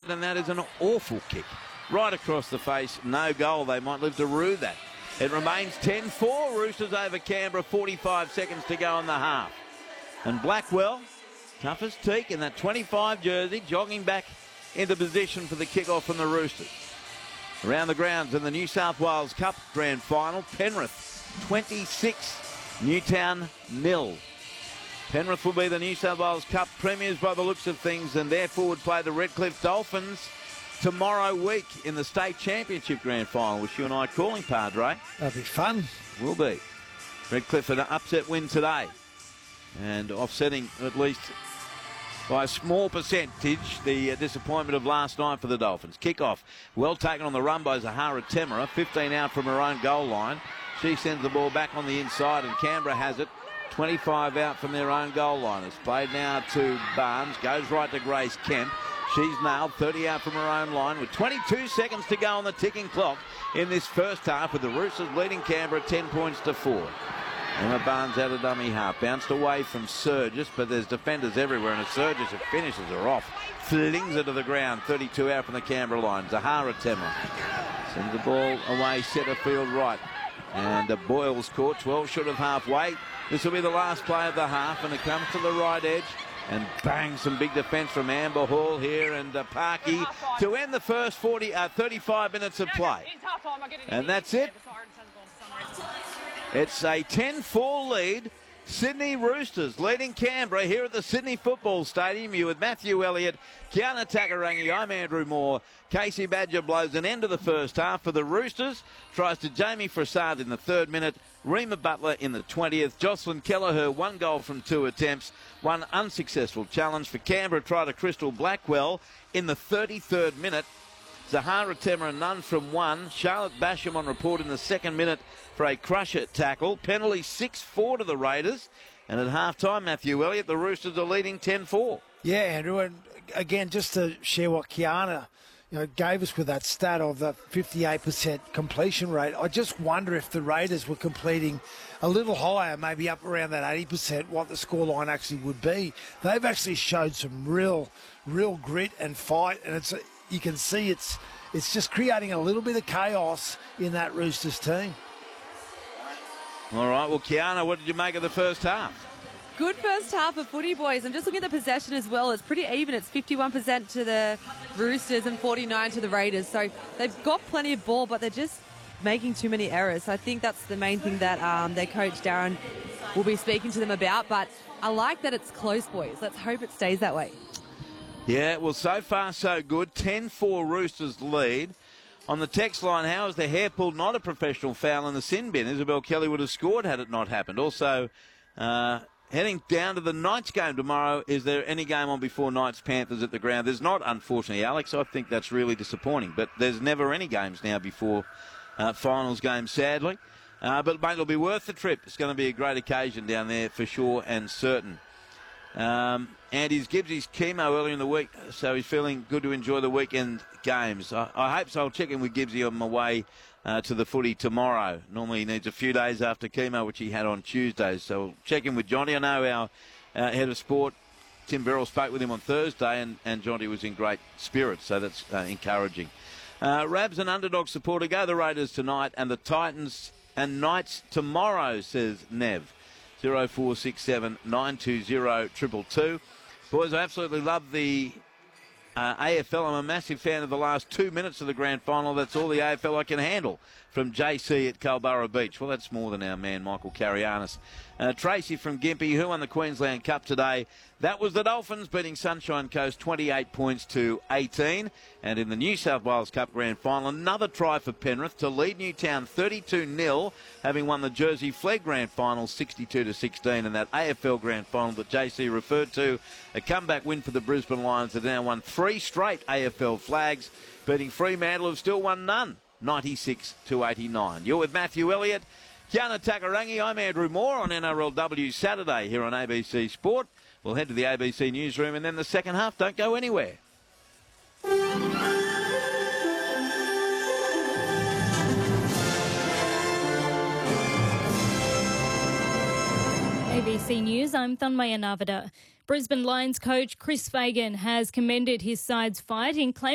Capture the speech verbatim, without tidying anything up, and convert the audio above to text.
and that is an awful kick. Right across the face, no goal. They might live to rue that. It remains ten four, Roosters over Canberra, forty-five seconds to go in the half. And Blackwell, tough as teak in that twenty-five jersey, jogging back into position for the kick-off from the Roosters. Around the grounds in the New South Wales Cup Grand Final, Penrith twenty-six, Newtown nil. Penrith will be the New South Wales Cup premiers by the looks of things, and therefore would play the Redcliffe Dolphins tomorrow week in the State Championship Grand Final, which you and I are calling, Padre. That'll be fun. Will be. Redcliffe an upset win today, and offsetting at least by a small percentage the uh, disappointment of last night for the Dolphins. Kick-off, well taken on the run by Zahara Temera, fifteen out from her own goal line. She sends the ball back on the inside, and Canberra has it. twenty-five out from their own goal line. It's played now to Barnes, goes right to Grace Kemp. She's nailed, thirty out from her own line with twenty-two seconds to go on the ticking clock in this first half, with the Roosters leading Canberra ten points to four. Emma Barnes out of dummy half, bounced away from Surgis, but there's defenders everywhere, and a Surgis who finishes her off, flings her to the ground, thirty-two out from the Canberra line. Zahara Temmer sends the ball away, centre field right, and the Boyle's caught, twelve short of halfway. This will be the last play of the half, and it comes to the right edge, and bang, some big defence from Amber Hall here, and uh, Parky to end the first forty, uh, thirty-five minutes of play. And that's it. It's a ten four lead. Sydney Roosters leading Canberra here at the Sydney Football Stadium. You with Matthew Elliott, Kiana Takarangi, I'm Andrew Moore. Casey Badger blows an end to the first half for the Roosters. Tries to Jamie Frassard in the third minute. Rima Butler in the twentieth. Jocelyn Kelleher, one goal from two attempts. One unsuccessful challenge for Canberra. Try to Crystal Blackwell in the thirty-third minute. Zahara Temera, none from one. Charlotte Basham on report in the second minute for a crusher tackle. Penalty six four to the Raiders. And at half-time, Matthew Elliott, the Roosters are leading ten four. Yeah, Andrew, and again, just to share what Kiana you know, gave us with that stat of the fifty-eight percent completion rate, I just wonder if the Raiders were completing a little higher, maybe up around that eighty percent, what the scoreline actually would be. They've actually showed some real, real grit and fight, and it's you can see it's it's just creating a little bit of chaos in that Roosters team. All right, well, Kiana, what did you make of the first half? Good first half of footy, boys. I'm just looking at the possession as well. It's pretty even. It's fifty-one percent to the Roosters and forty-nine to the Raiders. So they've got plenty of ball, but they're just making too many errors. So I think that's the main thing that um, their coach, Darren, will be speaking to them about. But I like that it's close, boys. Let's hope it stays that way. Yeah, well, so far so good. ten four Roosters lead. On the text line, how is the hair pulled not a professional foul in the sin bin? Isabel Kelly would have scored had it not happened. Also, uh, heading down to the Knights game tomorrow, is there any game on before Knights Panthers at the ground? There's not, unfortunately, Alex. I think that's really disappointing. But there's never any games now before uh, finals games, sadly. Uh, but, mate, it'll be worth the trip. It's going to be a great occasion down there for sure and certain. Um, and he's Gibbsy's chemo earlier in the week, so he's feeling good to enjoy the weekend games. I, I hope so. I'll check in with Gibbsy on my way uh, to the footy tomorrow. Normally he needs a few days after chemo, which he had on Tuesday. So we'll check in with Johnny. I know our uh, head of sport, Tim Birrell, spoke with him on Thursday, and, and Johnny was in great spirits, so that's uh, encouraging. Uh, Rabs, an underdog supporter, go the Raiders tonight, and the Titans and Knights tomorrow, says Nev. zero four six seven nine two zero two two two. Boys, I absolutely love the uh, A F L. I'm a massive fan of the last two minutes of the grand final. That's all the A F L I can handle. From J C at Culburra Beach. Well, that's more than our man Michael Carianis. Uh, Tracy from Gympie, who won the Queensland Cup today. That was the Dolphins beating Sunshine Coast twenty-eight points to eighteen. And in the New South Wales Cup Grand Final, another try for Penrith to lead Newtown thirty-two nil, having won the Jersey Flegg Grand Final sixty-two to sixteen. And that A F L Grand Final that J C referred to, a comeback win for the Brisbane Lions that now won three straight A F L flags, beating Fremantle, who've still won none, ninety-six to eighty-nine. You're with Matthew Elliott, Kiana Takarangi. I'm Andrew Moore on N R L W Saturday here on A B C Sport. We'll head to the A B C newsroom, and then the second half. Don't go anywhere. A B C News, I'm Thanmaya Navada. Brisbane Lions coach Chris Fagan has commended his side's fight in claiming